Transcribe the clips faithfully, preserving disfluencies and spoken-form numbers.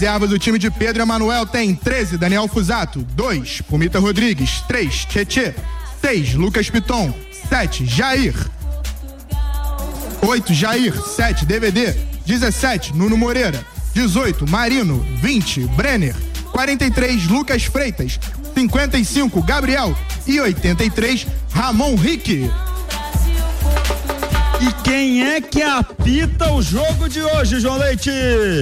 Reserva do time de Pedro Emanuel tem treze, Daniel Fusato, dois, Pumita Rodrigues, três, Tietê, seis, Lucas Piton, sete, Jair, oito, Jair, sete, D V D, dezessete, Nuno Moreira, dezoito, Marino, vinte, Brenner, quarenta e três, Lucas Freitas, cinquenta e cinco, Gabriel e oitenta e três, Ramon Rick. E quem é que apita o jogo de hoje, João Leite?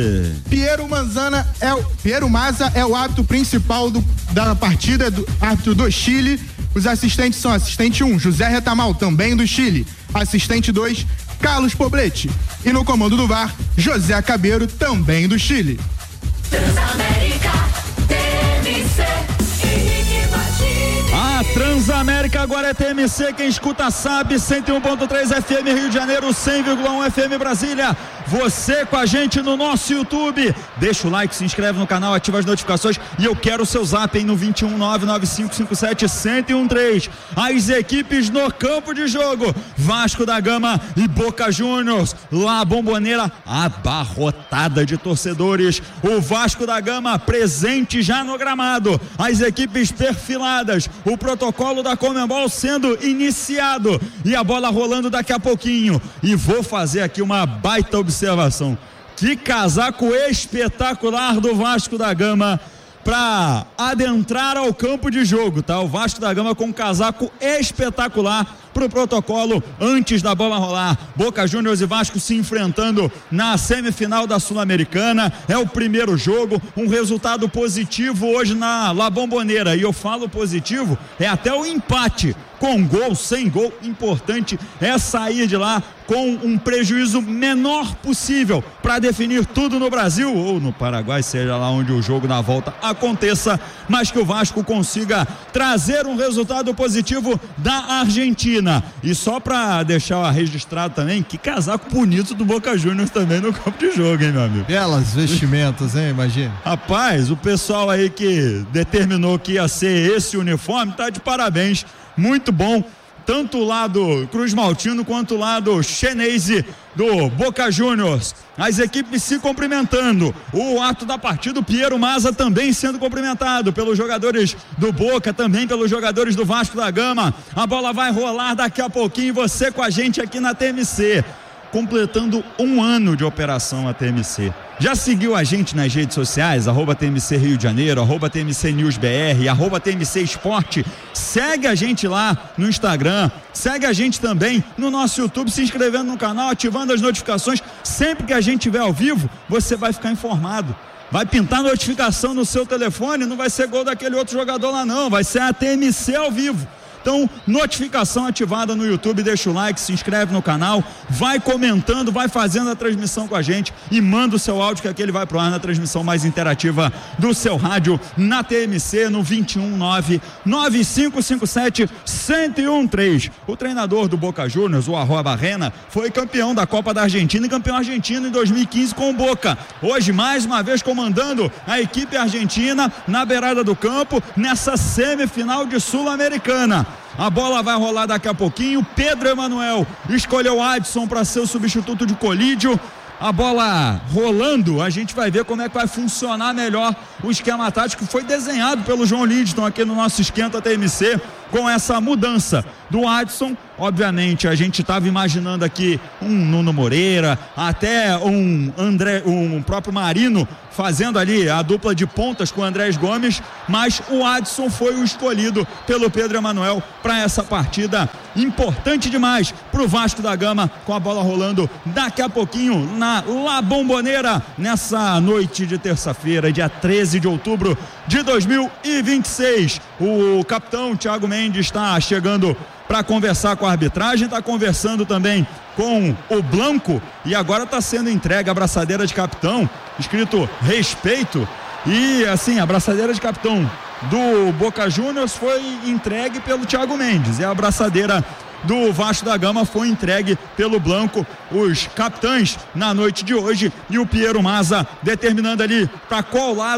Piero Manzana é o, Piero Maza é o árbitro principal do, da partida, do árbitro do Chile. Os assistentes são assistente um, José Retamal, também do Chile. Assistente dois, Carlos Poblete. E no comando do V A R, José Cabeiro, também do Chile. Transamérica, T M C, Henrique Martins. A Transamérica agora é T M C, quem escuta sabe, cento e um ponto três F M Rio de Janeiro, cem vírgula um F M Brasília. Você com a gente no nosso YouTube. Deixa o like, se inscreve no canal, ativa as notificações e eu quero o seu zap, hein, no vinte e um, nove nove cinco cinco sete, um zero um três. As equipes no campo de jogo: Vasco da Gama e Boca Juniors. Lá a Bombonera abarrotada de torcedores. O Vasco da Gama presente já no gramado. As equipes perfiladas. O protocolo da Conmebol sendo iniciado e a bola rolando daqui a pouquinho. E vou fazer aqui uma baita observação. Observação, que casaco espetacular do Vasco da Gama para adentrar ao campo de jogo, tá? O Vasco da Gama com um casaco espetacular pro protocolo antes da bola rolar. Boca Juniors e Vasco se enfrentando na semifinal da Sul-Americana. É o primeiro jogo, um resultado positivo hoje na La Bombonera, e eu falo positivo, é até o empate com gol, sem gol. Importante é sair de lá com um prejuízo menor possível para definir tudo no Brasil ou no Paraguai, seja lá onde o jogo na volta aconteça, mas que o Vasco consiga trazer um resultado positivo da Argentina. E só para deixar registrado também, que casaco bonito do Boca Juniors também no campo de jogo, hein, meu amigo? Belas vestimentas, hein, imagina. Rapaz, o pessoal aí que determinou que ia ser esse uniforme tá de parabéns. Muito bom, tanto o lado Cruz Maltino quanto o lado chinese do Boca Juniors. As equipes se cumprimentando. O ato da partida, o Piero Maza também sendo cumprimentado pelos jogadores do Boca, também pelos jogadores do Vasco da Gama. A bola vai rolar daqui a pouquinho. Você com a gente aqui na T M C, completando um ano de operação a T M C. Já seguiu a gente nas redes sociais, arroba T M C Rio de Janeiro, arroba T M C News B R, arroba T M C Esporte? Segue a gente lá no Instagram, segue a gente também no nosso YouTube, se inscrevendo no canal, ativando as notificações. Sempre que a gente estiver ao vivo, você vai ficar informado. Vai pintar notificação no seu telefone, não vai ser gol daquele outro jogador lá não, vai ser a T M C ao vivo. Então, notificação ativada no YouTube, deixa o like, se inscreve no canal, vai comentando, vai fazendo a transmissão com a gente e manda o seu áudio que aquele vai pro ar na transmissão mais interativa do seu rádio na T M C no vinte e um, nove nove cinco cinco sete, um zero um três. O treinador do Boca Juniors, o Arroa Barrena, foi campeão da Copa da Argentina e campeão argentino em dois mil e quinze com o Boca. Hoje, mais uma vez, comandando a equipe argentina na beirada do campo, nessa semifinal de Sul-Americana. A bola vai rolar daqui a pouquinho. Pedro Emanuel escolheu Adson para ser o substituto de Colídio. A bola rolando, a gente vai ver como é que vai funcionar melhor o esquema tático que foi desenhado pelo João Lidston aqui no nosso Esquenta T M C, com essa mudança do Adson. Obviamente a gente estava imaginando aqui um Nuno Moreira, até um André, um próprio Marino fazendo ali a dupla de pontas com o Andrés Gomes, mas o Adson foi o escolhido pelo Pedro Emanuel para essa partida importante demais para o Vasco da Gama, com a bola rolando daqui a pouquinho na La Bombonera, nessa noite de terça-feira, dia treze de outubro de dois mil e vinte e seis. O capitão Thiago Mendes está chegando para conversar com a arbitragem, está conversando também com o Blanco e agora está sendo entregue a braçadeira de capitão, escrito respeito. E assim, a braçadeira de capitão do Boca Juniors foi entregue pelo Thiago Mendes e a braçadeira do Vasco da Gama foi entregue pelo Blanco, os capitães na noite de hoje, e o Piero Maza determinando ali para qual lado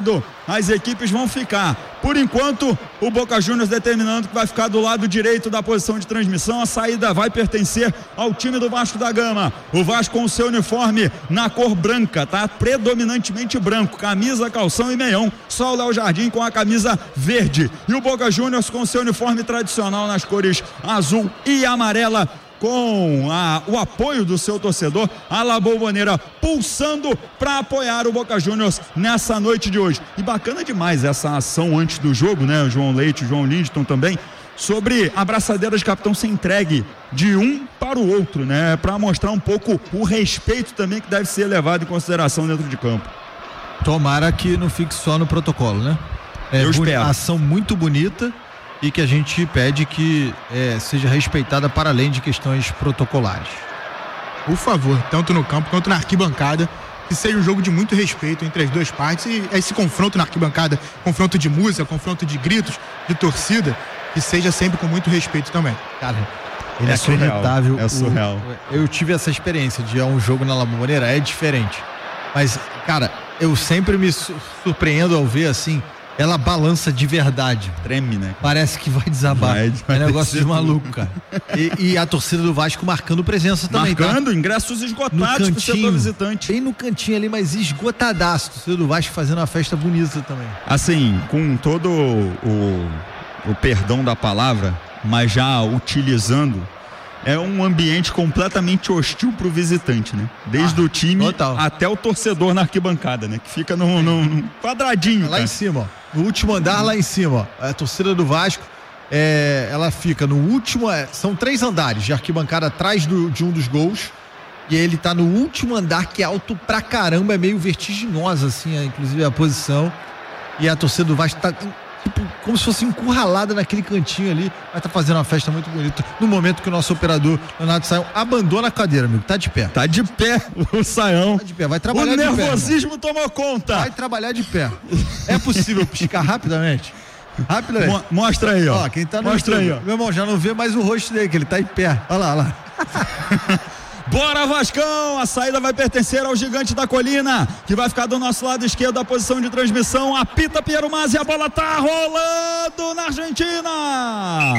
as equipes vão ficar. Por enquanto, o Boca Juniors determinando que vai ficar do lado direito da posição de transmissão. A saída vai pertencer ao time do Vasco da Gama. O Vasco com o seu uniforme na cor branca, tá? Predominantemente branco, camisa, calção e meião. Só o Léo Jardim com a camisa verde. E o Boca Juniors com o seu uniforme tradicional nas cores azul e amarela, com a, o apoio do seu torcedor, a La Bombonera pulsando para apoiar o Boca Juniors nessa noite de hoje. E bacana demais essa ação antes do jogo, né? O João Leite, o João Lindton também, sobre a braçadeira de capitão ser entregue de um para o outro, né? Para mostrar um pouco o respeito também que deve ser levado em consideração dentro de campo. Tomara que não fique só no protocolo, né? É uma ação muito bonita e que a gente pede que é, seja respeitada para além de questões protocolares. Por favor, tanto no campo quanto na arquibancada, que seja um jogo de muito respeito entre as duas partes, e esse confronto na arquibancada, confronto de música, confronto de gritos, de torcida, que seja sempre com muito respeito também. Cara, ele é inacreditável. É surreal. O, eu tive essa experiência de ir a um jogo na La Bombonera, é diferente. Mas, cara, eu sempre me surpreendo ao ver assim, ela balança de verdade. Treme, né? Parece que vai desabar. Vai, vai é negócio de maluco, cara. E, e a torcida do Vasco marcando presença também, marcando, tá? ingressos esgotados pro setor visitante. Bem no cantinho ali, mas esgotadaço. A torcida do Vasco fazendo uma festa bonita também. Assim, com todo o, o perdão da palavra, mas já utilizando, é um ambiente completamente hostil pro visitante, né? Desde ah, o time total. Até o torcedor na arquibancada, né? Que fica num, num, num quadradinho. Lá cara. Em cima, ó. No último andar, lá em cima, ó. A torcida do Vasco, é, ela fica no último, é, são três andares de arquibancada atrás do, de um dos gols. E ele tá no último andar, que é alto pra caramba, é meio vertiginosa, assim, é, inclusive a posição. E a torcida do Vasco tá... tipo, como se fosse encurralada naquele cantinho ali, mas tá fazendo uma festa muito bonita. No momento que o nosso operador, Leonardo Saião, abandona a cadeira, amigo, tá de pé. Tá de pé o Saião. Tá de pé, vai trabalhar de pé. O nervosismo tomou conta. Vai trabalhar de pé. É possível piscar rapidamente? Rapidamente. Mo- mostra aí, ó. Ó, quem tá no Mostra YouTube, aí, ó. Meu irmão, já não vê mais o rosto dele, que ele tá em pé. Olha lá, olha lá. Bora, Vascão! A saída vai pertencer ao Gigante da Colina, que vai ficar do nosso lado esquerdo da posição de transmissão. Apita Piero Masi, a bola tá rolando na Argentina!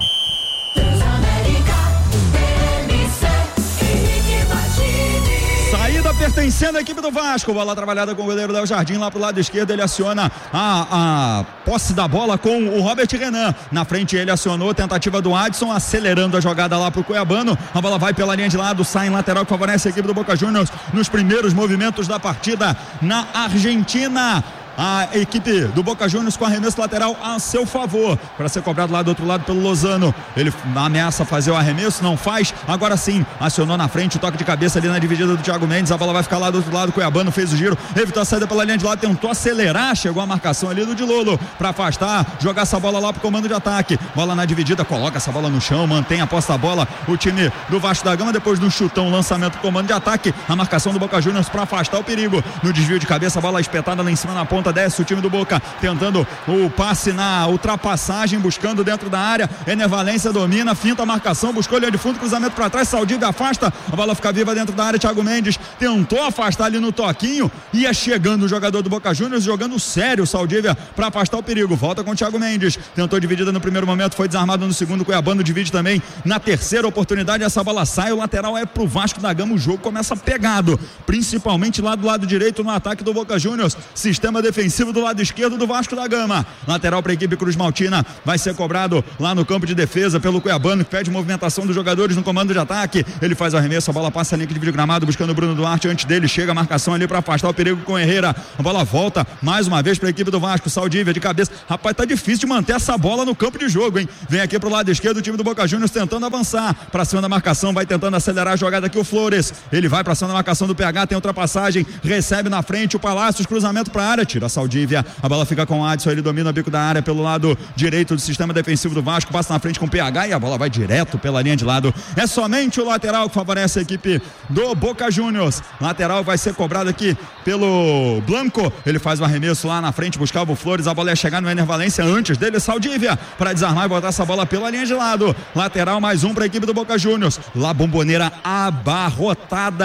Saída pertencendo à equipe do Vasco. Bola trabalhada com o goleiro Léo Jardim lá pro lado esquerdo. Ele aciona a, a posse da bola com o Robert Renan. Na frente ele acionou, tentativa do Adson, acelerando a jogada lá pro Cuiabano. A bola vai pela linha de lado, sai em lateral, que favorece a equipe do Boca Juniors nos primeiros movimentos da partida na Argentina. A equipe do Boca Juniors com arremesso lateral a seu favor, para ser cobrado lá do outro lado pelo Lozano. Ele ameaça fazer o arremesso, não faz. Agora sim, acionou na frente o toque de cabeça ali na dividida do Thiago Mendes. A bola vai ficar lá do outro lado. Cuiabano fez o giro, evitou a saída pela linha de lado, tentou acelerar, chegou a marcação ali do Dilolo para afastar, jogar essa bola lá pro comando de ataque. Bola na dividida, coloca essa bola no chão, mantém a posse da bola o time do Vasco da Gama. Depois do chutão, lançamento do comando de ataque, a marcação do Boca Juniors para afastar o perigo. No desvio de cabeça, a bola espetada lá em cima na ponta. Desce o time do Boca, tentando o passe na ultrapassagem, buscando dentro da área. Ener Valência domina, finta a marcação, buscou linha de fundo, cruzamento para trás. Saldívia afasta, a bola fica viva dentro da área. Thiago Mendes tentou afastar ali no toquinho, ia chegando o jogador do Boca Juniors, jogando sério o Saldívia para afastar o perigo. Volta com o Thiago Mendes, tentou dividida no primeiro momento, foi desarmado no segundo. Cuiabano divide também na terceira oportunidade. Essa bola sai, o lateral é pro Vasco da Gama. O jogo começa pegado, principalmente lá do lado direito no ataque do Boca Juniors. Sistema defensivo do lado esquerdo do Vasco da Gama. Lateral para a equipe Cruz Maltina, vai ser cobrado lá no campo de defesa pelo Cuiabano, que pede movimentação dos jogadores no comando de ataque. Ele faz o arremesso, a bola passa a linha de vídeo gramado, buscando o Bruno Duarte. Antes dele chega a marcação ali para afastar o perigo com o Herrera. A bola volta mais uma vez para a equipe do Vasco. Saldívia de cabeça. Rapaz, tá difícil de manter essa bola no campo de jogo, hein? Vem aqui pro lado esquerdo o time do Boca Juniors tentando avançar para cima da marcação, vai tentando acelerar a jogada aqui o Flores. Ele vai para cima da marcação do P H, tem ultrapassagem, recebe na frente o Palácios, cruzamento para a área, tira a Saldívia. A bola fica com o Adson, ele domina o bico da área pelo lado direito do sistema defensivo do Vasco, passa na frente com o P H e a bola vai direto pela linha de lado. É somente o lateral que favorece a equipe do Boca Juniors. Lateral vai ser cobrado aqui pelo Blanco. Ele faz o arremesso lá na frente, buscava o Flores, a bola ia chegar no Ener Valência, antes dele Saldívia para desarmar e botar essa bola pela linha de lado. Lateral mais um para a equipe do Boca Juniors. La Bombonera abarrotada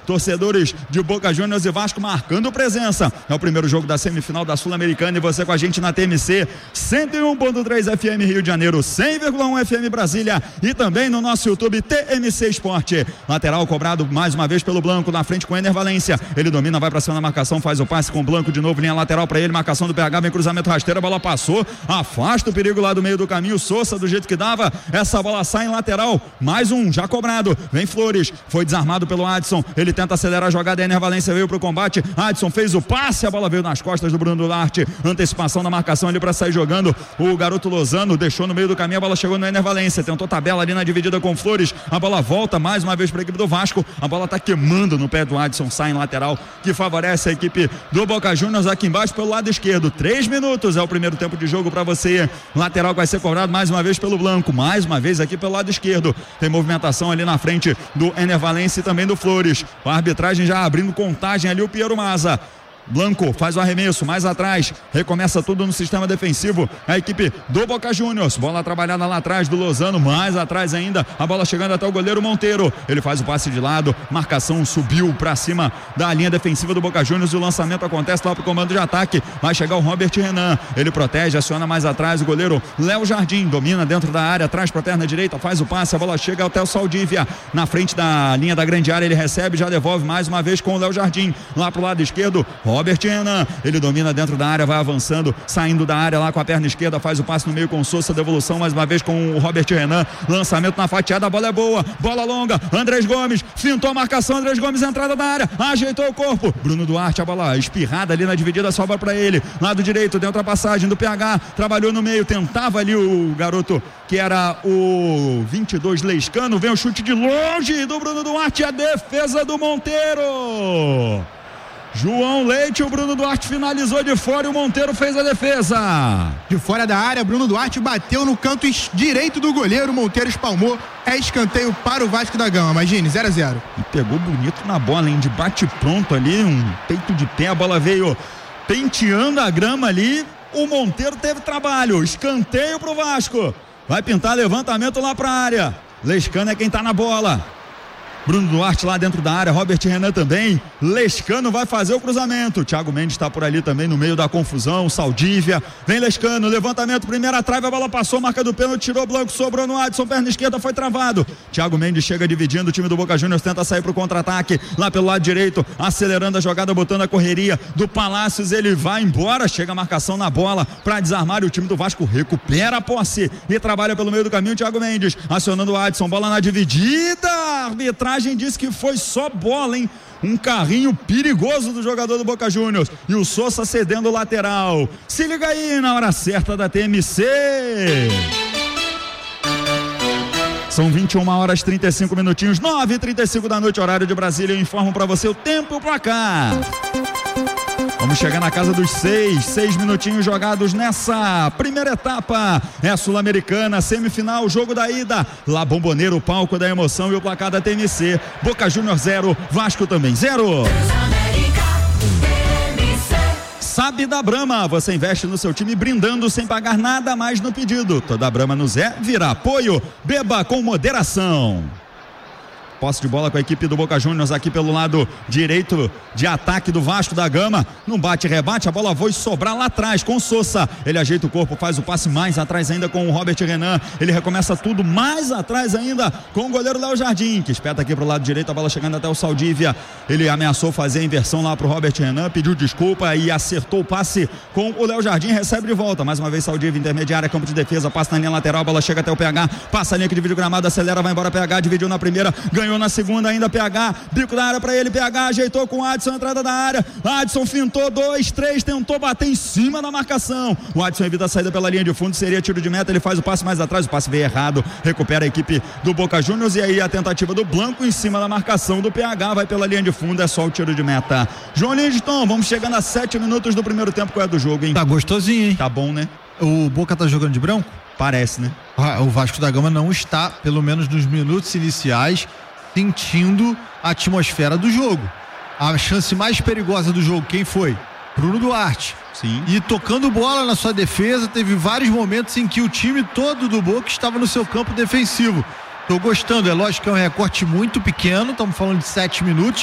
torcedores de Boca Juniors e Vasco marcando presença. É o primeiro jogo da semifinal da Sul-Americana e você com a gente na T M C cento e um ponto três F M Rio de Janeiro, cem vírgula um F M Brasília e também no nosso YouTube T M C Esporte. Lateral cobrado mais uma vez pelo Blanco, na frente com o Ener Valência. Ele domina, vai pra cima da marcação, faz o passe com o Blanco de novo, linha lateral pra ele, marcação do P H, vem cruzamento rasteiro, a bola passou, afasta o perigo lá do meio do caminho, Sousa do jeito que dava, essa bola sai em lateral, mais um, já cobrado, vem Flores, foi desarmado pelo Adson, ele tenta acelerar a jogada, Ener Valência veio pro combate, Adson fez o passe, a bola veio nas costas do Bruno Duarte, antecipação da marcação ali pra sair jogando, o garoto Lozano deixou no meio do caminho, a bola chegou no Ener Valência, tentou tabela ali na dividida com Flores, a bola volta mais uma vez pra equipe do Vasco, a bola tá queimando no pé do Adson, sai em lateral, que favorece a equipe do Boca Juniors aqui embaixo pelo lado esquerdo, três minutos é o primeiro tempo de jogo pra você, lateral que vai ser cobrado mais uma vez pelo Blanco, mais uma vez aqui pelo lado esquerdo, tem movimentação ali na frente do Ener Valência e também do Flores, a arbitragem já abrindo contagem ali, o Piero Maza. Blanco faz o arremesso, mais atrás, recomeça tudo no sistema defensivo, a equipe do Boca Juniors, bola trabalhada lá atrás do Lozano, mais atrás ainda, a bola chegando até o goleiro Monteiro, ele faz o passe de lado, marcação subiu pra cima da linha defensiva do Boca Juniors e o lançamento acontece lá pro comando de ataque, vai chegar o Robert Renan, ele protege, aciona mais atrás o goleiro Léo Jardim, domina dentro da área, atrás pra perna direita, faz o passe, a bola chega até o Saldívia, na frente da linha da grande área, ele recebe, já devolve mais uma vez com o Léo Jardim, lá pro lado esquerdo, Robert Renan, ele domina dentro da área, vai avançando, saindo da área lá com a perna esquerda, faz o passe no meio com o Sousa, devolução mais uma vez com o Robert Renan, lançamento na fatiada, a bola é boa, bola longa, Andrés Gomes, fintou a marcação, Andrés Gomes, entrada da área, ajeitou o corpo, Bruno Duarte, a bola espirrada ali na dividida, sobra pra ele, lado direito, dentro da passagem do P H, trabalhou no meio, tentava ali o garoto que era o vinte e dois Lescano, vem o chute de longe do Bruno Duarte, a defesa do Monteiro. João Leite, o Bruno Duarte finalizou de fora e o Monteiro fez a defesa. De fora da área, Bruno Duarte bateu no canto direito do goleiro, Monteiro espalmou, é escanteio para o Vasco da Gama, imagine, zero a zero. E pegou bonito na bola, hein, de bate pronto ali, um peito de pé, a bola veio penteando a grama ali, o Monteiro teve trabalho, escanteio pro Vasco, vai pintar levantamento lá pra área, Lescano é quem tá na bola. Bruno Duarte lá dentro da área, Robert Renan também, Lescano vai fazer o cruzamento, Thiago Mendes está por ali também no meio da confusão, Saldívia, vem Lescano, levantamento, primeira trave, a bola passou, marca do pênalti, tirou Blanco, sobrou no Adson, perna esquerda, foi travado, Thiago Mendes chega dividindo, o time do Boca Juniors tenta sair pro contra-ataque, lá pelo lado direito, acelerando a jogada, botando a correria do Palácios, ele vai embora, chega a marcação na bola para desarmar e o time do Vasco recupera a posse e trabalha pelo meio do caminho, Thiago Mendes, acionando o Adson, bola na dividida, arbitragem disse que foi só bola, hein? Um carrinho perigoso do jogador do Boca Juniors e o Sousa cedendo o lateral. Se liga aí na hora certa da T M C. São vinte e uma horas e trinta e cinco minutinhos, nove e trinta e cinco da noite, horário de Brasília. Eu informo pra você o tempo e o placar. Vamos chegar na casa dos seis, seis minutinhos jogados nessa primeira etapa. É a Sul-Americana, semifinal, jogo da ida. La Bombonera, o palco da emoção e o placar da T M C. Boca Juniors zero, Vasco também zero. Sabe da Brahma, você investe no seu time brindando sem pagar nada mais no pedido. Toda Brahma no Zé vira apoio, beba com moderação. Posse de bola com a equipe do Boca Juniors aqui pelo lado direito de ataque do Vasco da Gama. Não bate-rebate, a bola foi sobrar lá atrás com o Sousa. Ele ajeita o corpo, faz o passe mais atrás ainda com o Robert Renan. Ele recomeça tudo mais atrás ainda com o goleiro Léo Jardim, que espeta aqui pro lado direito, a bola chegando até o Saldívia. Ele ameaçou fazer a inversão lá pro Robert Renan, pediu desculpa e acertou o passe com o Léo Jardim, recebe de volta. Mais uma vez Saldívia, intermediária, campo de defesa, passa na linha lateral, a bola chega até o P H, passa a linha que divide o gramado, acelera, vai embora P H, dividiu na primeira, ganhou na segunda ainda, P H, bico da área pra ele, P H ajeitou com o Adson, entrada da área, Adson fintou, dois, três, tentou bater em cima da marcação, o Adson evita a saída pela linha de fundo, seria tiro de meta, ele faz o passe mais atrás, o passe veio errado, recupera a equipe do Boca Juniors e aí a tentativa do Blanco em cima da marcação do P H, vai pela linha de fundo, é só o tiro de meta. João Lindton, vamos chegando a sete minutos do primeiro tempo, qual é do jogo, hein? Tá gostosinho, hein? Tá bom, né? O Boca tá jogando de branco? Parece, né? O Vasco da Gama não está, pelo menos nos minutos iniciais, sentindo a atmosfera do jogo. A chance mais perigosa do jogo, quem foi? Bruno Duarte. Sim. E tocando bola na sua defesa, teve vários momentos em que o time todo do Boca estava no seu campo defensivo. Tô gostando, é lógico que é um recorte muito pequeno, estamos falando de sete minutos,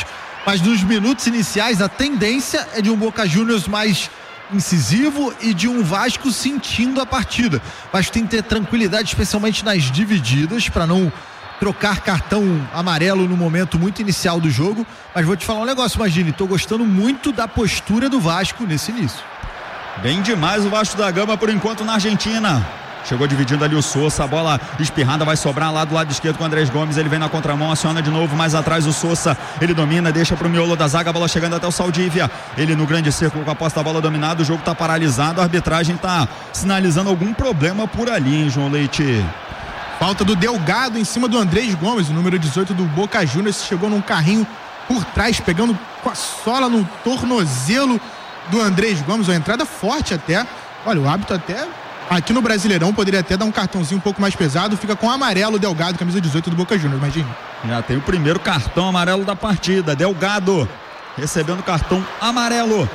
Mas nos minutos iniciais a tendência é de um Boca Juniors mais incisivo e de um Vasco sentindo a partida. O Vasco tem que ter tranquilidade, especialmente nas divididas, para não trocar cartão amarelo no momento muito inicial do jogo. Mas vou te falar um negócio, Magini, tô gostando muito da postura do Vasco nesse início. Bem demais o Vasco da Gama por enquanto na Argentina. Chegou dividindo ali o Sousa, a bola espirrada vai sobrar lá do lado esquerdo com o Andrés Gomes, ele vem na contramão, aciona de novo, mais atrás o Sousa, ele domina, deixa pro miolo da zaga, a bola chegando até o Saldívia, ele no grande círculo com a posse da bola dominada, o jogo tá paralisado, a arbitragem tá sinalizando algum problema por ali, hein, João Leite? Falta do Delgado em cima do Andrés Gomes, o número dezoito do Boca Juniors, chegou num carrinho por trás, pegando com a sola no tornozelo do Andrés Gomes, uma entrada forte até, olha, o árbitro até... Aqui no Brasileirão poderia até dar um cartãozinho um pouco mais pesado, fica com amarelo Delgado, camisa dezoito do Boca Juniors, imagina. Já tem o primeiro cartão amarelo da partida, Delgado recebendo cartão amarelo.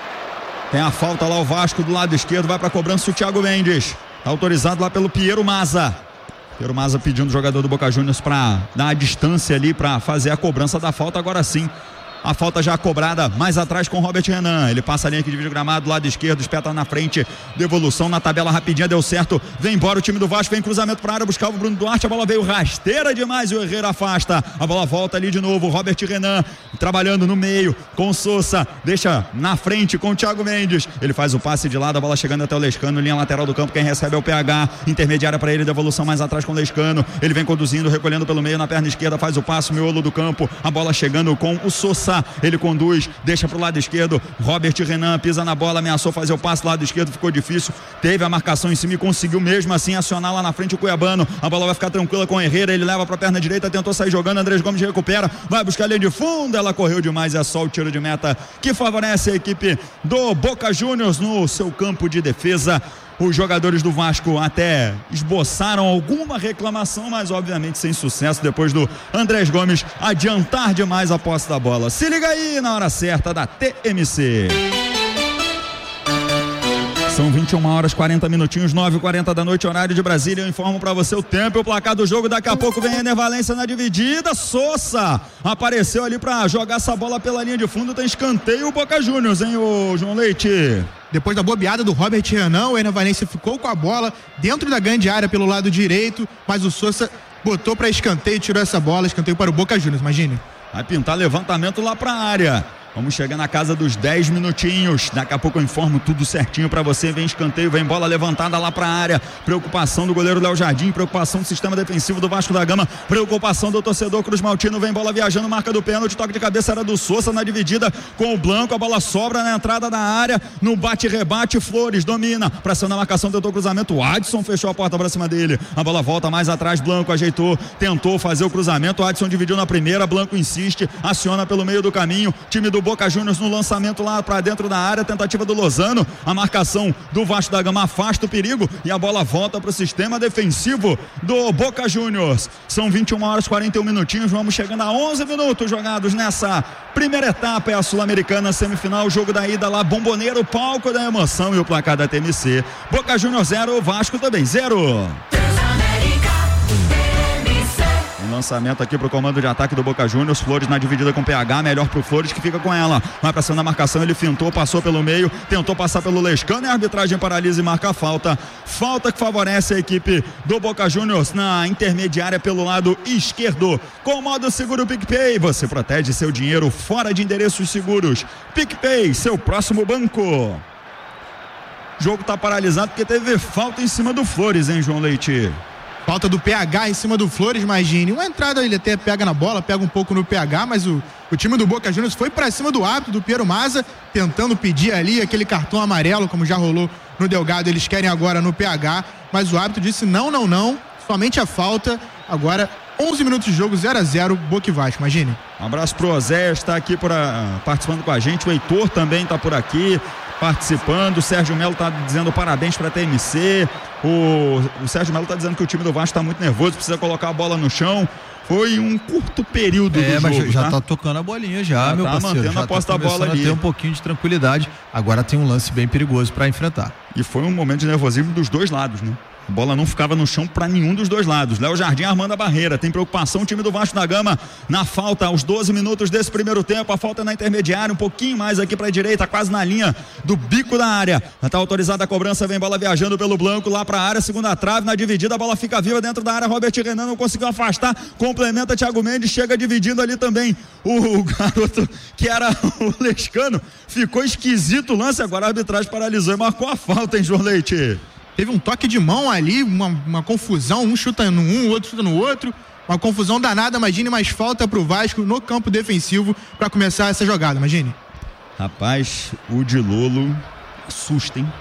Tem a falta lá o Vasco do lado esquerdo, vai para a cobrança o Thiago Mendes, tá autorizado lá pelo Piero Maza. Piero Maza pedindo o jogador do Boca Juniors para dar a distância ali para fazer a cobrança da falta, agora sim. A falta já cobrada mais atrás com o Robert Renan. Ele passa a linha aqui de vídeo gramado, lado esquerdo, espeta na frente. Devolução na tabela rapidinha, deu certo. Vem embora o time do Vasco, vem cruzamento para a área, buscava o Bruno Duarte. A bola veio rasteira demais e o Herrera afasta. A bola volta ali de novo. Robert Renan trabalhando no meio com o Sousa. Deixa na frente com o Thiago Mendes. Ele faz o passe de lado, a bola chegando até o Lescano. Linha lateral do campo, quem recebe é o P H. Intermediária para ele, devolução mais atrás com o Lescano. Ele vem conduzindo, recolhendo pelo meio na perna esquerda, faz o passe, miolo do campo. A bola chegando com o Sousa. Ele conduz, deixa pro lado esquerdo, Robert Renan pisa na bola, ameaçou fazer o passe lado esquerdo, ficou difícil, teve a marcação em cima e conseguiu mesmo assim acionar lá na frente o Cuiabano. A bola vai ficar tranquila com o Herrera, ele leva pra perna direita, tentou sair jogando, Andrés Gomes recupera, vai buscar a linha de fundo, ela correu demais, é só o tiro de meta que favorece a equipe do Boca Juniors no seu campo de defesa. Os jogadores do Vasco até esboçaram alguma reclamação, mas obviamente sem sucesso depois do Andrés Gomes adiantar demais a posse da bola. Se liga aí na hora certa da T M C. São vinte e uma horas, quarenta minutinhos, nove e quarenta da noite, horário de Brasília. Eu informo pra você o tempo e o placar do jogo. Daqui a pouco vem Ener Valencia na dividida. Sousa apareceu ali pra jogar essa bola pela linha de fundo. Tem escanteio o Boca Juniors, hein, ô João Leite? Depois da bobeada do Robert Renan, o Ener Valencia ficou com a bola dentro da grande área pelo lado direito, mas o Sousa botou pra escanteio e tirou essa bola. Escanteio para o Boca Juniors, imagine. Vai pintar levantamento lá pra área. Vamos chegar na casa dos dez minutinhos. Daqui a pouco eu informo tudo certinho pra você. Vem escanteio, vem bola levantada lá pra área. Preocupação do goleiro Léo Jardim, preocupação do sistema defensivo do Vasco da Gama, preocupação do torcedor Cruz Maltino. Vem bola viajando, marca do pênalti, toque de cabeça era do Sousa na dividida com o Blanco. A bola sobra na entrada da área, no bate-rebate, Flores domina, pressiona a marcação, tentou o cruzamento, o Adson fechou a porta pra cima dele. A bola volta mais atrás, Blanco ajeitou, tentou fazer o cruzamento, o Adson dividiu na primeira, Blanco insiste, aciona pelo meio do caminho, time do Boca Juniors no lançamento lá para dentro da área, tentativa do Lozano, a marcação do Vasco da Gama afasta o perigo e a bola volta para o sistema defensivo do Boca Juniors. São vinte e uma horas, quarenta e um minutinhos, vamos chegando a onze minutos jogados nessa primeira etapa, é a Sul-Americana semifinal, jogo da ida lá, Bomboneiro, palco da emoção e o placar da T M C. Boca Juniors zero, Vasco também zero. Lançamento aqui pro comando de ataque do Boca Juniors, Flores na dividida com o P H, melhor pro Flores que fica com ela, vai pra cima da marcação, ele fintou, passou pelo meio, tentou passar pelo Lescano e a arbitragem paralisa e marca a falta, falta que favorece a equipe do Boca Juniors na intermediária pelo lado esquerdo, com o modo seguro PicPay, você protege seu dinheiro fora de endereços seguros, PicPay, seu próximo banco. O jogo tá paralisado porque teve falta em cima do Flores, hein, João Leite? Falta do P H em cima do Flores, imagine. Uma entrada, ele até pega na bola, pega um pouco no P H, mas o, o time do Boca Juniors foi pra cima do árbitro, do Piero Maza, tentando pedir ali aquele cartão amarelo, como já rolou no Delgado. Eles querem agora no P H, mas o árbitro disse não, não, não, somente a falta. Agora, onze minutos de jogo, zero a zero, Boca e Vasco, imagine. Um abraço pro Oséias, está aqui pra, participando com a gente, o Heitor também está por aqui, participando, o Sérgio Melo está dizendo parabéns para a T M C, o, o Sérgio Melo está dizendo que o time do Vasco está muito nervoso, precisa colocar a bola no chão. Foi um curto período é, do mas jogo, já tá? tá tocando a bolinha já, já meu tá parceiro. Mantendo já a posse tá da bola ali. Ter um pouquinho de tranquilidade. Agora tem um lance bem perigoso para enfrentar. E foi um momento de nervosismo dos dois lados, né? A bola não ficava no chão para nenhum dos dois lados. Léo Jardim armando a barreira. Tem preocupação o time do Vasco da Gama na falta aos doze minutos desse primeiro tempo. A falta na intermediária, um pouquinho mais aqui para a direita, quase na linha do bico da área. Está autorizada a cobrança, vem bola viajando pelo Blanco lá para a área, segunda trave, na dividida, a bola fica viva dentro da área. Robert Renan não conseguiu afastar, complementa Thiago Mendes, chega dividindo ali também o garoto que era o Lescano. Ficou esquisito o lance, agora a arbitragem paralisou e marcou a falta, hein, João Leite? Teve um toque de mão ali, uma, uma confusão, um chuta no um, o outro chuta no outro, uma confusão danada. Imagine mais falta pro Vasco no campo defensivo para começar essa jogada, imagine. Rapaz, o Dilolo assusta, hein?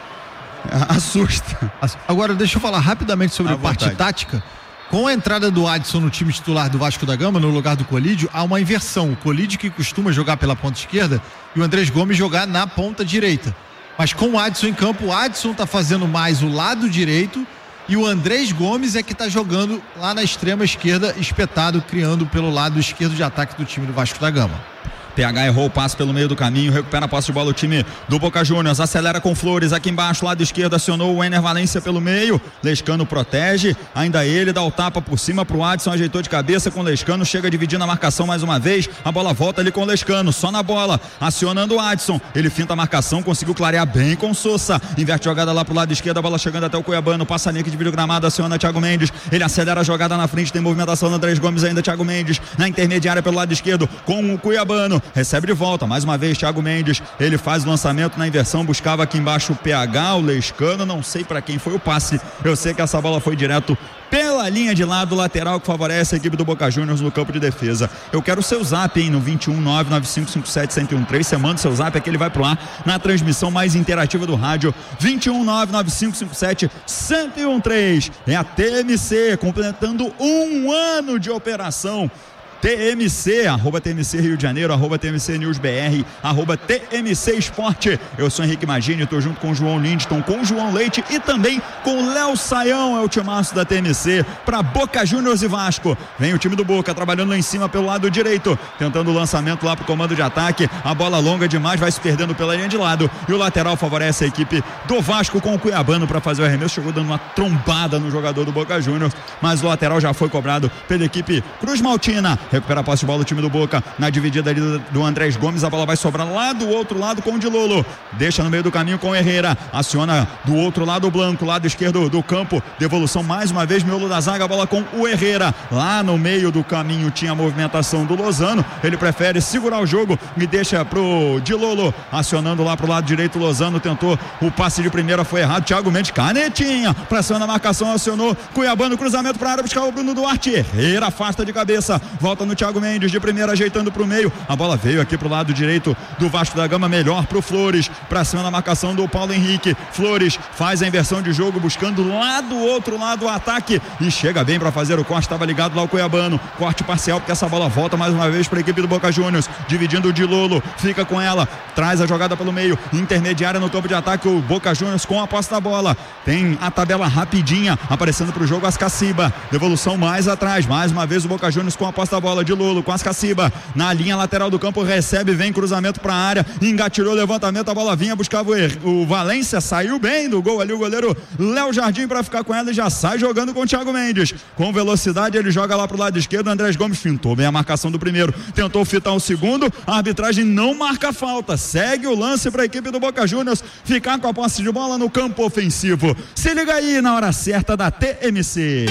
Assusta. Agora deixa eu falar rapidamente sobre a parte tática. Com a entrada do Adson no time titular do Vasco da Gama, no lugar do Colídio, há uma inversão. O Colídio, que costuma jogar pela ponta esquerda, e o Andrés Gomes jogar na ponta direita. Mas com o Adson em campo, o Adson tá fazendo mais o lado direito e o Andrés Gomes é que tá jogando lá na extrema esquerda, espetado, criando pelo lado esquerdo de ataque do time do Vasco da Gama. P H errou o passe pelo meio do caminho, recupera a posse de bola o time do Boca Juniors, acelera com Flores aqui embaixo, lado esquerdo, acionou o Ener Valência pelo meio, Lescano protege, ainda ele dá o tapa por cima pro Adson, ajeitou de cabeça com o Lescano, chega dividindo a marcação mais uma vez, a bola volta ali com o Lescano, só na bola, acionando o Adson, ele finta a marcação, conseguiu clarear bem com o Sousa, inverte a jogada lá pro lado esquerdo, a bola chegando até o Cuiabano, passa a linha que divide o gramado, aciona Thiago Mendes, ele acelera a jogada na frente, tem movimentação do Andrés Gomes ainda, Thiago Mendes, na intermediária pelo lado esquerdo, com o Cuiabano, recebe de volta, mais uma vez Thiago Mendes, ele faz o lançamento na inversão, buscava aqui embaixo o P H, o Lescano, não sei para quem foi o passe, eu sei que essa bola foi direto pela linha de lado, lateral que favorece a equipe do Boca Juniors no campo de defesa. Eu quero o seu zap, hein, no vinte e um, nove nove cinco cinco sete, zero um três, você manda o seu zap, aqui ele vai pro ar na transmissão mais interativa do rádio, vinte e um, nove nove cinco cinco sete, zero um três, é a T M C, completando um ano de operação. T M C, arroba T M C Rio de Janeiro, arroba T M C News B R, arroba T M C Esporte. Eu sou Henrique Magini, estou junto com o João Lindton, com o João Leite e também com o Léo Saião, é o timaço da T M C, para Boca Juniors e Vasco. Vem o time do Boca trabalhando lá em cima pelo lado direito, tentando o lançamento lá pro comando de ataque, a bola longa demais, vai se perdendo pela linha de lado, e o lateral favorece a equipe do Vasco com o Cuiabano para fazer o arremesso, chegou dando uma trombada no jogador do Boca Juniors, mas o lateral já foi cobrado pela equipe Cruz Maltina. Recupera a posse de bola o time do Boca na dividida ali do, do Andrés Gomes, a bola vai sobrar lá do outro lado com o Dilolo, deixa no meio do caminho com o Herrera, aciona do outro lado o Blanco, lado esquerdo do campo, devolução mais uma vez, miolo da zaga, a bola com o Herrera, lá no meio do caminho tinha a movimentação do Lozano, ele prefere segurar o jogo e deixa pro Dilolo, acionando lá pro lado direito, Lozano tentou o passe de primeira, foi errado, Thiago Mendes, canetinha, pressiona a marcação, acionou, Cuiabano, cruzamento para a área, buscar o Bruno Duarte, Herrera afasta de cabeça, volta no Thiago Mendes de primeira, ajeitando pro meio, a bola veio aqui pro lado direito do Vasco da Gama, melhor pro Flores, pra cima da marcação do Paulo Henrique, Flores faz a inversão de jogo, buscando lá do outro lado o ataque, e chega bem pra fazer o corte, estava ligado lá o Cuiabano, corte parcial, porque essa bola volta mais uma vez pra equipe do Boca Juniors, dividindo o Dilolo, fica com ela, traz a jogada pelo meio, intermediária no campo de ataque, o Boca Juniors com a posse da bola, tem a tabela rapidinha, aparecendo pro jogo Ascaciba, devolução mais atrás, mais uma vez o Boca Juniors com a posse da bola, Dilolo com Ascaciba, na linha lateral do campo, recebe, vem cruzamento pra área, engatilhou levantamento, a bola vinha, buscava o, o Valência, saiu bem do gol ali o goleiro Léo Jardim pra ficar com ela e já sai jogando com o Thiago Mendes, com velocidade ele joga lá pro lado esquerdo, Andrés Gomes fintou bem a marcação do primeiro, tentou fitar o segundo, a arbitragem não marca falta, segue o lance pra equipe do Boca Juniors ficar com a posse de bola no campo ofensivo. Se liga aí na hora certa da T M C.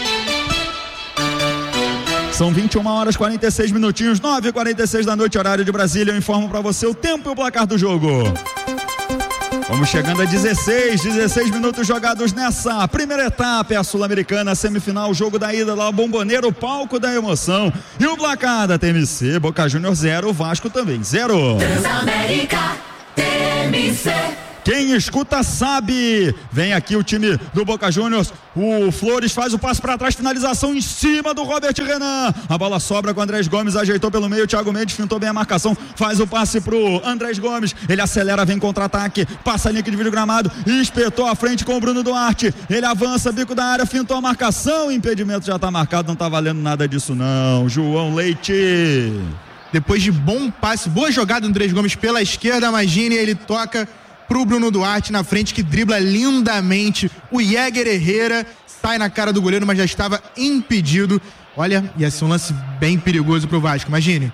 São vinte e uma horas e quarenta e seis minutinhos, nove e quarenta e seis da noite, horário de Brasília. Eu informo para você o tempo e o placar do jogo. Vamos chegando a dezesseis, dezesseis minutos jogados nessa primeira etapa, é a Sul-Americana, semifinal, jogo da ida lá, Bomboneiro, palco da emoção. E o placar da T M C, Boca Juniors zero, Vasco também zero. Transamérica, T M C. Quem escuta sabe, vem aqui o time do Boca Juniors, o Flores faz o passe para trás, finalização em cima do Robert Renan, a bola sobra com o Andrés Gomes, ajeitou pelo meio, Thiago Mendes fintou bem a marcação, faz o passe pro Andrés Gomes, ele acelera, vem contra-ataque, passa a linha que divide o gramado, espetou a frente com o Bruno Duarte, ele avança, bico da área, fintou a marcação, impedimento já tá marcado, não tá valendo nada disso não, João Leite. Depois de bom passe, boa jogada do Andrés Gomes pela esquerda, imagine, ele toca pro Bruno Duarte na frente, que dribla lindamente o Jäger Herrera, sai na cara do goleiro, mas já estava impedido. Olha, ia ser um lance bem perigoso pro Vasco, imagine.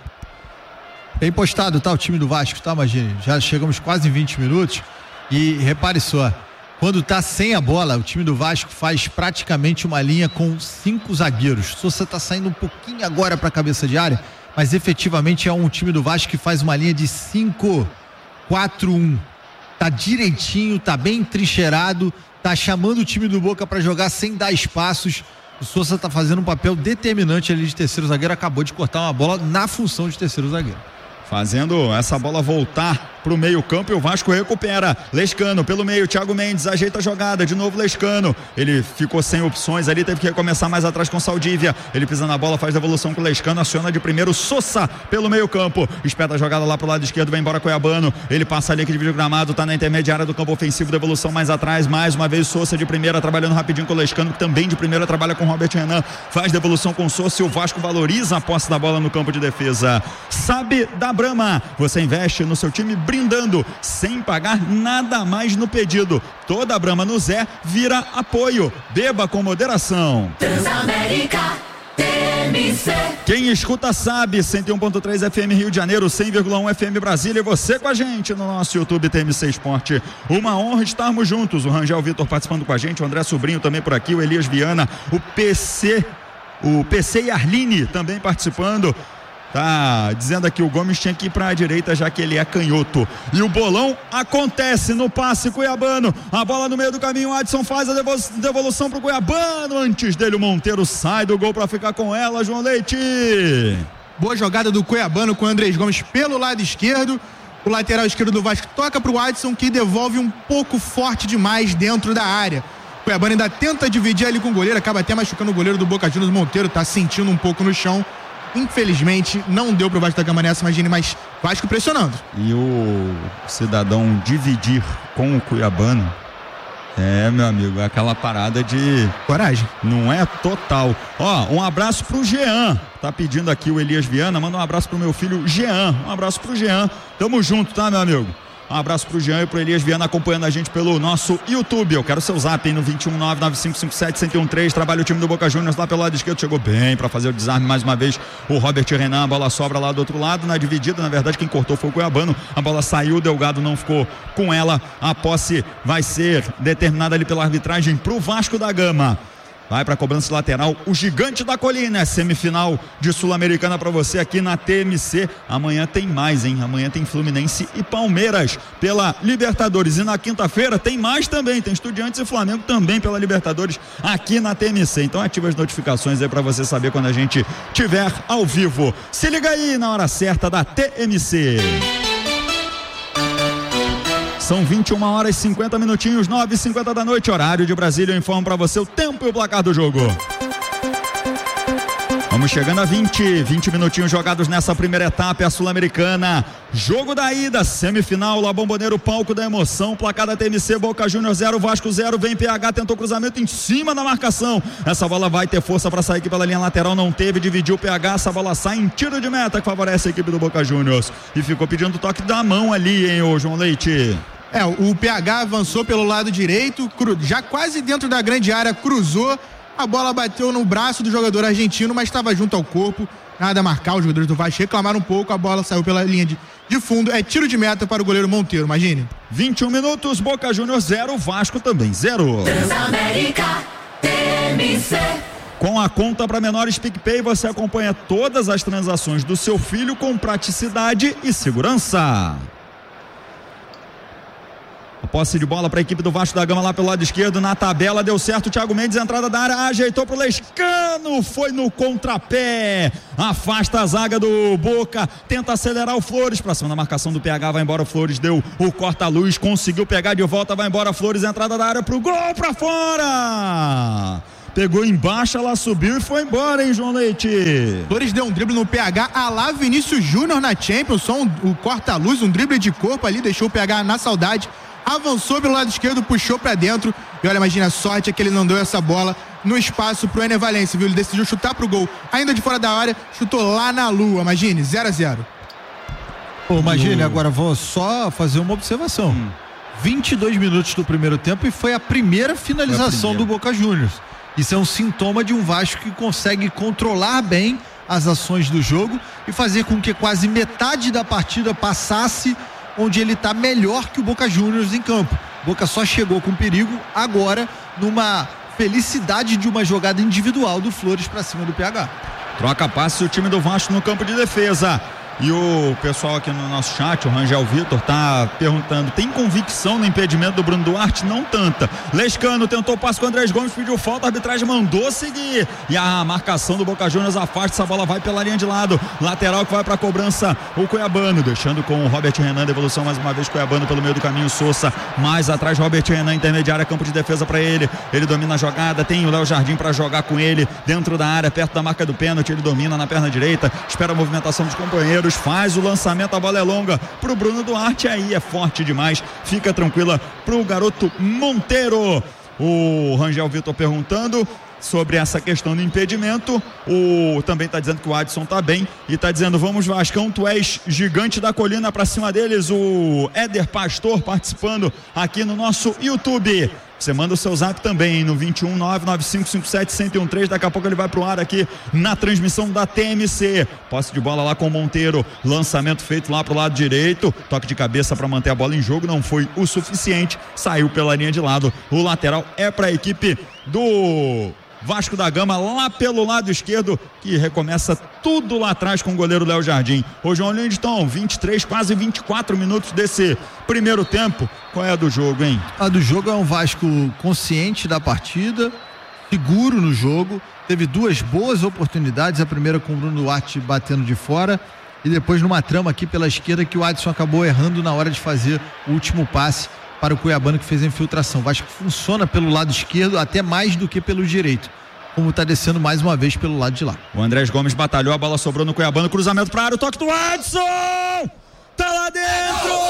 Bem postado, tá, o time do Vasco, tá, imagine. Já chegamos quase em vinte minutos e repare só, quando tá sem a bola, o time do Vasco faz praticamente uma linha com cinco zagueiros. Sousa tá saindo um pouquinho agora pra cabeça de área, mas efetivamente é um time do Vasco que faz uma linha de cinco quatro um. Tá direitinho, tá bem entrincheirado, tá chamando o time do Boca para jogar sem dar espaços. O Sousa tá fazendo um papel determinante ali de terceiro zagueiro, acabou de cortar uma bola na função de terceiro zagueiro. Fazendo essa bola voltar pro meio campo e o Vasco recupera. Lescano pelo meio, Thiago Mendes ajeita a jogada, de novo Lescano, ele ficou sem opções ali, teve que recomeçar mais atrás com Saldívia, ele pisa na bola, faz devolução com o Lescano, aciona de primeiro Sousa pelo meio campo, espeta a jogada lá pro lado esquerdo, vai embora Cuiabano, ele passa ali que divide o gramado, tá na intermediária do campo ofensivo, devolução mais atrás, mais uma vez Sousa de primeira, trabalhando rapidinho com o Lescano, que também de primeira trabalha com o Robert Renan, faz devolução com o Sousa e o Vasco valoriza a posse da bola no campo de defesa. Sabe da Brahma, você investe no seu time brindando, sem pagar nada mais no pedido. Toda a Brahma no Zé vira apoio. Beba com moderação. Transamérica T M C. Quem escuta sabe, cento e um ponto três F M Rio de Janeiro, cem vírgula um F M Brasília, e você com a gente no nosso YouTube T M C Esporte. Uma honra estarmos juntos. O Rangel Vitor participando com a gente, o André Sobrinho também por aqui, o Elias Viana, o P C, o P C e Arline também participando. Tá dizendo aqui, o Gomes tinha que ir para a direita, já que ele é canhoto. E o bolão acontece no passe cuiabano. A bola no meio do caminho, o Adson faz a devolução pro Cuiabano. Antes dele, o Monteiro sai do gol para ficar com ela, João Leite. Boa jogada do Cuiabano com o Andrés Gomes pelo lado esquerdo. O lateral esquerdo do Vasco toca pro Adson, que devolve um pouco forte demais dentro da área. O Cuiabano ainda tenta dividir ali com o goleiro, acaba até machucando o goleiro do Boca Juniors. Monteiro tá sentindo um pouco no chão. Infelizmente, não deu pro Vasco da Gama nessa, imagine, mas Vasco pressionando. E o cidadão dividir com o Cuiabano, é, meu amigo, é aquela parada de... coragem. Não é total. Ó, um abraço pro Jean, tá pedindo aqui o Elias Viana, manda um abraço pro meu filho Jean, um abraço pro Jean, tamo junto, tá, meu amigo? Um abraço pro Jean e pro Elias Viana acompanhando a gente pelo nosso YouTube. Eu quero seu zap aí no dois um nove nove cinco cinco sete um zero um três. Trabalha o time do Boca Juniors lá pelo lado esquerdo. Chegou bem para fazer o desarme mais uma vez. O Robert Renan, a bola sobra lá do outro lado. Na dividida, na verdade, quem cortou foi o Cuiabano. A bola saiu, o Delgado não ficou com ela. A posse vai ser determinada ali pela arbitragem pro Vasco da Gama. Vai para a cobrança lateral, o Gigante da Colina, é semifinal de Sul-Americana para você aqui na T M C. Amanhã tem mais, hein? Amanhã tem Fluminense e Palmeiras pela Libertadores. E na quinta-feira tem mais também, tem Estudiantes e Flamengo também pela Libertadores aqui na T M C. Então ativa as notificações aí para você saber quando a gente tiver ao vivo. Se liga aí na hora certa da T M C. São vinte e uma horas e cinquenta minutinhos, nove e cinquenta da noite, horário de Brasília. Eu informo para você o tempo e o placar do jogo. Vamos chegando a vinte, vinte minutinhos jogados nessa primeira etapa, é a Sul-Americana. Jogo da ida, semifinal, La Bombonera, palco da emoção. Placar da T M C, Boca Juniors zero, Vasco zero. Vem P H, tentou cruzamento em cima da marcação. Essa bola vai ter força para sair aqui pela linha lateral, não teve, dividiu o P H. Essa bola sai em tiro de meta que favorece a equipe do Boca Juniors. E ficou pedindo toque da mão ali, hein, ô João Leite. É, o P H avançou pelo lado direito, cru, já quase dentro da grande área, cruzou, a bola bateu no braço do jogador argentino, mas estava junto ao corpo, nada a marcar, os jogadores do Vasco reclamaram um pouco, a bola saiu pela linha de, de fundo, é tiro de meta para o goleiro Monteiro, imagine. vinte e um minutos, Boca Juniors zero, Vasco também zero. Transamérica T M C. Com a conta para menores PicPay, você acompanha todas as transações do seu filho com praticidade e segurança. A posse de bola para a equipe do Vasco da Gama lá pelo lado esquerdo, na tabela deu certo, o Thiago Mendes, entrada da área, ajeitou pro Lescano, foi no contrapé, afasta a zaga do Boca, tenta acelerar o Flores, pra cima da marcação do P H, vai embora o Flores, deu o corta-luz, conseguiu pegar de volta, vai embora Flores, entrada da área pro gol, pra fora! Pegou embaixo, ela subiu e foi embora, hein, João Leite? Flores deu um drible no P H, a lá Vinícius Júnior na Champions, só um, o corta-luz, um drible de corpo ali, deixou o P H na saudade, avançou pelo lado esquerdo, puxou pra dentro, e olha, imagina a sorte é que ele não deu essa bola no espaço pro Ener Valencia, viu? Ele decidiu chutar pro gol, ainda de fora da área, chutou lá na lua, imagine, zero a zero. Pô, imagine, agora vou só fazer uma observação. Hum. vinte e dois minutos do primeiro tempo e foi a primeira finalização do Boca Juniors. Isso é um sintoma de um Vasco que consegue controlar bem as ações do jogo e fazer com que quase metade da partida passasse onde ele está melhor que o Boca Juniors em campo. Boca só chegou com perigo agora numa felicidade de uma jogada individual do Flores para cima do P H. Troca passe o time do Vasco no campo de defesa. E o pessoal aqui no nosso chat, o Rangel Vitor, tá perguntando: tem convicção no impedimento do Bruno Duarte? Não tanta. Lescano tentou o passe com o Andrés Gomes, pediu falta, a arbitragem mandou seguir. E a marcação do Boca Juniors afasta, essa bola vai pela linha de lado. Lateral que vai pra cobrança, o Cuiabano, deixando com o Robert Renan, devolução mais uma vez, Cuiabano pelo meio do caminho, Sousa. Mais atrás, Robert Renan, intermediária, campo de defesa pra ele. Ele domina a jogada, tem o Léo Jardim pra jogar com ele, dentro da área, perto da marca do pênalti. Ele domina na perna direita, espera a movimentação dos companheiros, faz o lançamento, a bola é longa pro Bruno Duarte, aí é forte demais, fica tranquila pro garoto Monteiro. O Rangel Vitor perguntando sobre essa questão do impedimento. O também tá dizendo que o Adson tá bem e tá dizendo: vamos Vascão, tu és gigante da colina, pra cima deles. O Éder Pastor participando aqui no nosso YouTube. Você manda o seu zap também, hein, no vinte e um, nove nove cinco cinco sete, um zero um três. Daqui a pouco ele vai pro ar aqui na transmissão da T M C. Posse de bola lá com o Monteiro. Lançamento feito lá pro lado direito. Toque de cabeça para manter a bola em jogo. Não foi o suficiente. Saiu pela linha de lado. O lateral é para a equipe do Vasco da Gama, lá pelo lado esquerdo, que recomeça tudo lá atrás com o goleiro Léo Jardim. Ô João Lindton, vinte e três, quase vinte e quatro minutos desse primeiro tempo. Qual é a do jogo, hein? A do jogo é um Vasco consciente da partida, seguro no jogo, teve duas boas oportunidades, a primeira com o Bruno Duarte batendo de fora e depois numa trama aqui pela esquerda que o Adson acabou errando na hora de fazer o último passe para o Cuiabano, que fez a infiltração. O Vasco funciona pelo lado esquerdo até mais do que pelo direito, como está descendo mais uma vez pelo lado de lá. O Andrés Gomes batalhou, a bola sobrou no Cuiabano, cruzamento para a área, o toque do Adson! Tá lá dentro!